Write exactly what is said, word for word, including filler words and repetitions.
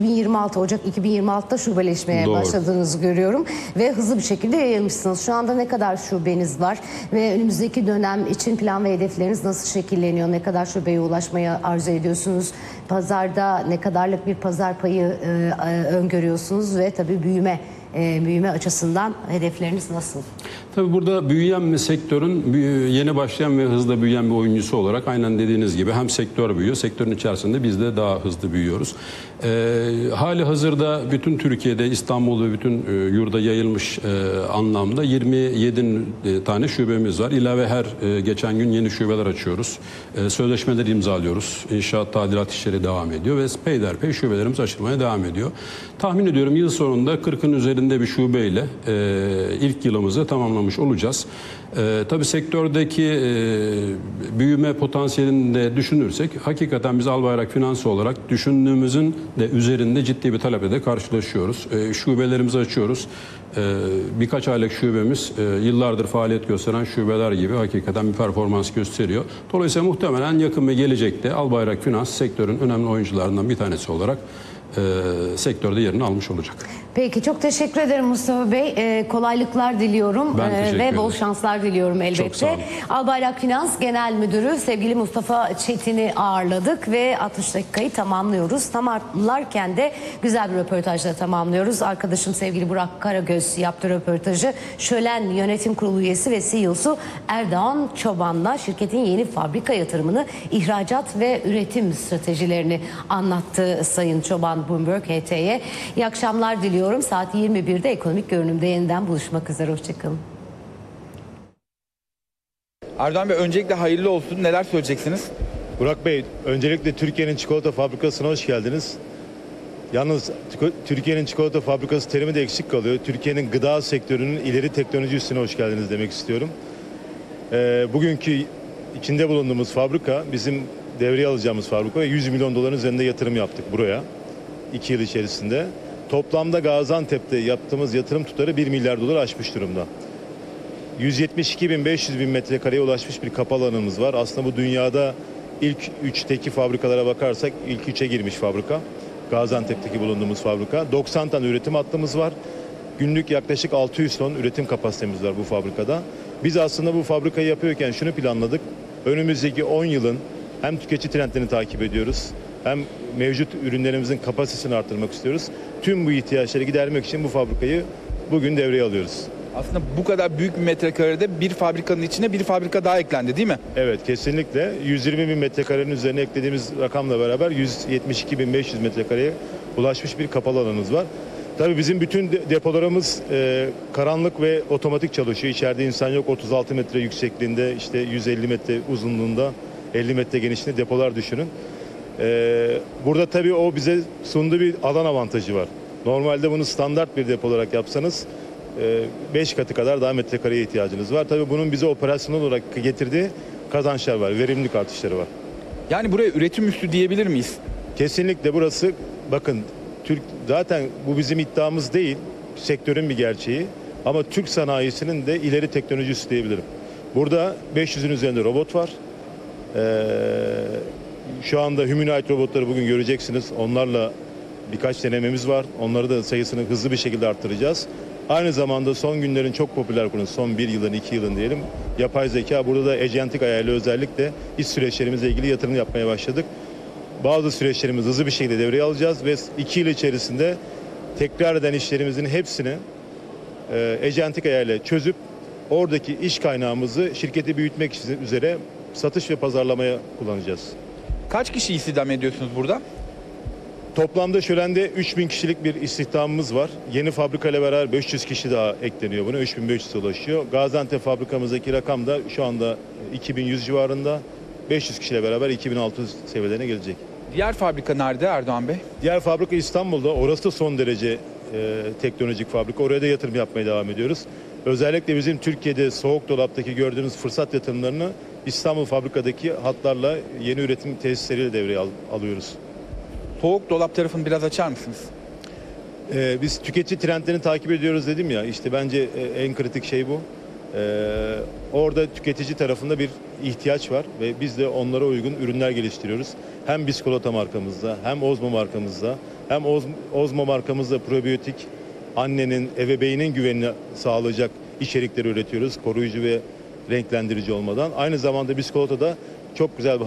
iki bin yirmi altı Ocak iki bin yirmi altıda şubeleşmeye Doğru. başladığınızı görüyorum ve hızlı bir şekilde yayılmışsınız. Şu anda ne kadar şubeniz var ve önümüzdeki dönem için plan ve hedefleriniz nasıl şekilleniyor? Ne kadar şubeye ulaşmayı arzu ediyorsunuz? Pazarda ne kadarlık bir pazar payı e, e, öngörüyorsunuz ve tabii büyüme e, büyüme açısından hedefleriniz nasıl? Tabii burada büyüyen bir sektörün yeni başlayan ve hızla büyüyen bir oyuncusu olarak aynen dediğiniz gibi hem sektör büyüyor, sektörün içerisinde biz de daha hızlı büyüyoruz. Ee, hali hazırda bütün Türkiye'de, İstanbul ve bütün e, yurda yayılmış e, anlamda yirmi yedi tane şubemiz var. İlave her e, geçen gün yeni şubeler açıyoruz. E, sözleşmeler imzalıyoruz. İnşaat, tadilat işleri devam ediyor ve peyderpey şubelerimiz açılmaya devam ediyor. Tahmin ediyorum yıl sonunda kırkın üzerinde bir şubeyle e, ilk yılımızı tamamlamış olacağız. Ee, tabii sektördeki e, büyüme potansiyelini de düşünürsek hakikaten biz Albayrak Finans olarak düşündüğümüzün de üzerinde ciddi bir taleple de karşılaşıyoruz. E, şubelerimizi açıyoruz. E, birkaç aylık şubemiz e, yıllardır faaliyet gösteren şubeler gibi hakikaten bir performans gösteriyor. Dolayısıyla muhtemelen yakın ve gelecekte Albayrak Finans sektörün önemli oyuncularından bir tanesi olarak e, sektörde yerini almış olacak. Peki çok teşekkür ederim Mustafa Bey. Ee, kolaylıklar diliyorum Ben ee, ve bol şanslar diliyorum elbette. Çok sağ olun. Albayrak Finans Genel Müdürü sevgili Mustafa Çetin'i ağırladık ve altmış dakikayı tamamlıyoruz. Tamamlarken de güzel bir röportajla tamamlıyoruz. Arkadaşım sevgili Burak Karagöz yaptı röportajı. Şölen Yönetim Kurulu üyesi ve C E O'su Erdoğan Çoban'la şirketin yeni fabrika yatırımını, ihracat ve üretim stratejilerini anlattı Sayın Çoban Bloomberg H T'ye. İyi akşamlar diliyorum. Saat yirmi birde Ekonomik Görünüm'de yeniden buluşmak üzere. Hoşçakalın. Erdoğan Bey, öncelikle hayırlı olsun. Neler söyleyeceksiniz? Burak Bey, öncelikle Türkiye'nin çikolata fabrikasına hoş geldiniz. Yalnız Türkiye'nin çikolata fabrikası terimi de eksik kalıyor. Türkiye'nin gıda sektörünün ileri teknoloji üstüne hoş geldiniz demek istiyorum. Ee, bugünkü içinde bulunduğumuz fabrika bizim devreye alacağımız fabrika ve yüz milyon doların üzerinde yatırım yaptık buraya. iki yıl içerisinde. Toplamda Gaziantep'te yaptığımız yatırım tutarı bir milyar dolar aşmış durumda. yüz yetmiş iki bin beş yüz bin metrekareye ulaşmış bir kapalı alanımız var. Aslında bu dünyada ilk üçteki fabrikalara bakarsak ilk üçe girmiş fabrika. Gaziantep'teki bulunduğumuz fabrika. doksan tane üretim hattımız var. Günlük yaklaşık altı yüz ton üretim kapasitemiz var bu fabrikada. Biz aslında bu fabrikayı yapıyorken şunu planladık. Önümüzdeki on yılın hem tüketici trendlerini takip ediyoruz, hem mevcut ürünlerimizin kapasitesini arttırmak istiyoruz. Tüm bu ihtiyaçları gidermek için bu fabrikayı bugün devreye alıyoruz. Aslında bu kadar büyük bir metrekarede bir fabrikanın içine bir fabrika daha eklendi, değil mi? Evet, kesinlikle. yüz yirmi bin metrekarenin üzerine eklediğimiz rakamla beraber yüz yetmiş iki bin beş yüz metrekareye ulaşmış bir kapalı alanımız var. Tabii bizim bütün depolarımız e, karanlık ve otomatik çalışıyor. İçeride insan yok. otuz altı metre yüksekliğinde, işte yüz elli metre uzunluğunda, elli metre genişliğinde depolar düşünün. Ee, burada tabii o bize sunduğu bir alan avantajı var. Normalde bunu standart bir depo olarak yapsanız beş katı kadar daha metrekareye ihtiyacınız var. Tabii bunun bize operasyonel olarak getirdiği kazançlar var, verimlilik artışları var. Yani buraya üretim üssü diyebilir miyiz? Kesinlikle burası, bakın Türk, zaten bu bizim iddiamız değil, sektörün bir gerçeği. Ama Türk sanayisinin de ileri teknolojisi diyebilirim. Burada beş yüzün üzerinde robot var. Ee, Şu anda humanoid robotları bugün göreceksiniz. Onlarla birkaç denememiz var. Onları da sayısını hızlı bir şekilde arttıracağız. Aynı zamanda son günlerin çok popüler konusu, son bir yılın, iki yılın diyelim, yapay zeka. Burada da agentik ayarlı özellikle iş süreçlerimizle ilgili yatırım yapmaya başladık. Bazı süreçlerimizi hızlı bir şekilde devreye alacağız ve iki yıl içerisinde tekrar eden işlerimizin hepsini e, agentik ayarla çözüp oradaki iş kaynağımızı şirketi büyütmek üzere satış ve pazarlamaya kullanacağız. Kaç kişi istihdam ediyorsunuz burada? Toplamda Şölen'de üç bin kişilik bir istihdamımız var. Yeni fabrika ile beraber beş yüz kişi daha ekleniyor buna. üç bin beş yüze ulaşıyor. Gaziantep fabrikamızdaki rakam da şu anda iki bin yüz civarında. beş yüz kişiyle beraber iki bin altı yüz seviyelerine gelecek. Diğer fabrika nerede Erdoğan Bey? Diğer fabrika İstanbul'da. Orası da son derece e, teknolojik fabrika. Oraya da yatırım yapmaya devam ediyoruz. Özellikle bizim Türkiye'de soğuk dolaptaki gördüğünüz fırsat yatırımlarını İstanbul fabrikadaki hatlarla yeni üretim tesisleriyle devreye al alıyoruz. Soğuk dolap tarafını biraz açar mısınız? Ee, biz tüketici trendlerini takip ediyoruz dedim ya, işte bence en kritik şey bu. Ee, orada tüketici tarafında bir ihtiyaç var ve biz de onlara uygun ürünler geliştiriyoruz. Hem Biskolata markamızda, hem Ozmo markamızda, Hem Oz- Ozmo markamızla probiyotik, annenin, ebeveynin güvenini sağlayacak içerikleri üretiyoruz. Koruyucu ve renklendirici olmadan. Aynı zamanda biskolata da çok güzel bir